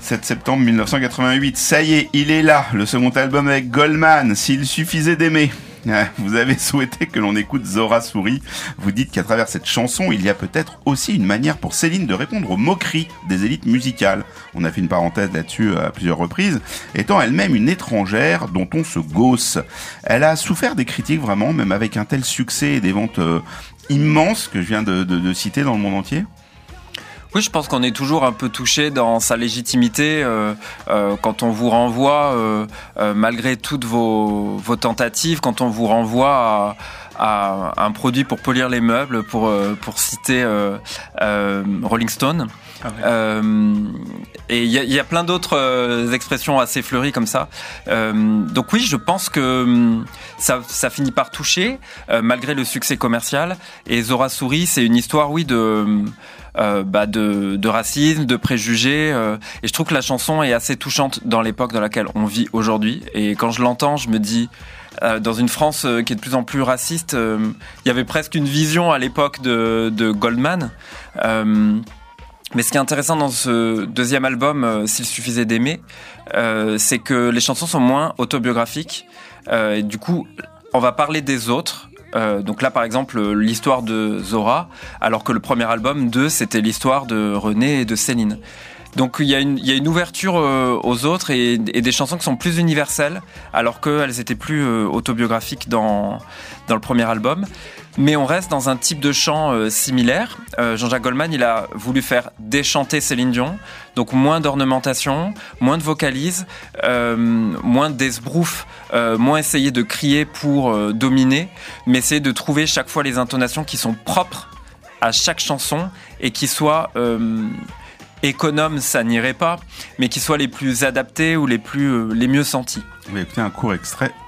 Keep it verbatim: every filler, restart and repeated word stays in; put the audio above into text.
sept septembre mille neuf cent quatre-vingt-huit, ça y est, il est là, le second album avec Goldman, S'il suffisait d'aimer. Vous avez souhaité que l'on écoute Zora Souris. Vous dites qu'à travers cette chanson, il y a peut-être aussi une manière pour Céline de répondre aux moqueries des élites musicales. On a fait une parenthèse là-dessus à plusieurs reprises, étant elle-même une étrangère dont on se gausse. Elle a souffert des critiques vraiment, même avec un tel succès et des ventes euh, immenses que je viens de, de, de citer dans le monde entier. Oui, je pense qu'on est toujours un peu touché dans sa légitimité euh, euh, quand on vous renvoie, euh, euh, malgré toutes vos, vos tentatives, quand on vous renvoie à, à un produit pour polir les meubles, pour, euh, pour citer euh, euh, Rolling Stone. Ah oui. euh, et il y, y a plein d'autres euh, expressions assez fleuries comme ça. Euh, donc oui, je pense que ça, ça finit par toucher, euh, malgré le succès commercial. Et Zora Souris, c'est une histoire, oui, de... Euh, bah de, de racisme, de préjugés, euh, et je trouve que la chanson est assez touchante dans l'époque dans laquelle on vit aujourd'hui. Et quand je l'entends, je me dis, euh, dans une France euh, qui est de plus en plus raciste, il euh, y avait presque une vision à l'époque de, de Goldman. Euh, mais ce qui est intéressant dans ce deuxième album, euh, S'il suffisait d'aimer, euh, c'est que les chansons sont moins autobiographiques. Euh, et du coup, on va parler des autres. Euh, donc là, par exemple, l'histoire de Zora, alors que le premier album, deux, c'était l'histoire de René et de Céline. Donc il y a une, il y a une ouverture euh, aux autres et, et des chansons qui sont plus universelles, alors qu'elles étaient plus euh, autobiographiques dans, dans le premier album. Mais on reste dans un type de chant euh, similaire. Euh, Jean-Jacques Goldman, il a voulu faire déchanter Céline Dion, donc moins d'ornementation, moins de vocalises, euh, moins d'esbrouf, euh, moins essayer de crier pour euh, dominer, mais essayer de trouver chaque fois les intonations qui sont propres à chaque chanson et qui soient euh, économes, ça n'irait pas, mais qui soient les plus adaptées ou les plus euh, les mieux senties. On va écouter un court extrait